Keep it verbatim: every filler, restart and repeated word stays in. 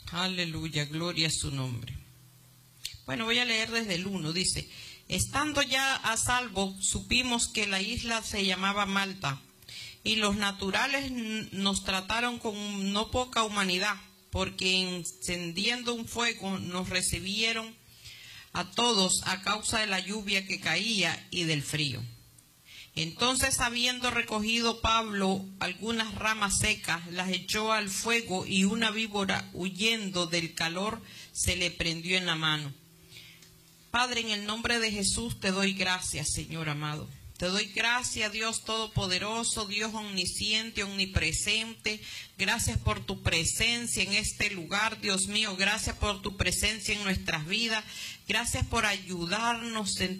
Aleluya, gloria a su nombre. Bueno, voy a leer desde el uno, dice: estando ya a salvo, supimos que la isla se llamaba Malta, y los naturales nos trataron con no poca humanidad, porque encendiendo un fuego nos recibieron a todos a causa de la lluvia que caía y del frío. Entonces, habiendo recogido Pablo algunas ramas secas, las echó al fuego, y una víbora, huyendo del calor, se le prendió en la mano. Padre, en el nombre de Jesús te doy gracias, Señor amado. Te doy gracias, Dios Todopoderoso, Dios omnisciente, omnipresente. Gracias por tu presencia en este lugar, Dios mío. Gracias por tu presencia en nuestras vidas. Gracias por ayudarnos en